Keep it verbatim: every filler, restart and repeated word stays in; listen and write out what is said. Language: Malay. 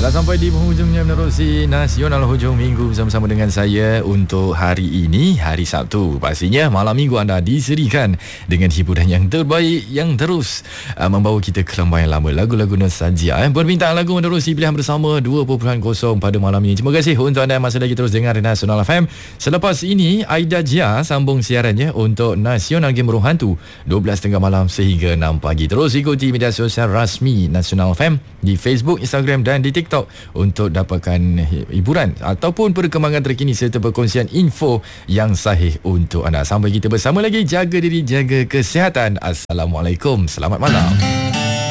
Telah sampai di penghujungnya menerusi Nasional Hujung Minggu bersama-sama dengan saya untuk hari ini, hari Sabtu. Pastinya malam minggu anda diserikan dengan hiburan yang terbaik yang terus uh, membawa kita ke lembah yang lama, lagu-lagu nostalgia. Eh. Berbintang lagu menerusi pilihan bersama dua titik kosong pada malam ini. Terima kasih untuk anda yang masih lagi terus dengar Nasional F M. Selepas ini, Aida Jia sambung siarannya untuk Nasional Game Burung Hantu dua belas tiga puluh malam sehingga enam pagi. Terus ikuti media sosial rasmi Nasional F M di Facebook, Instagram dan di TikTok untuk dapatkan hiburan ataupun perkembangan terkini serta perkongsian info yang sahih untuk anda. Sampai kita bersama lagi, jaga diri, jaga kesihatan. Assalamualaikum, selamat malam.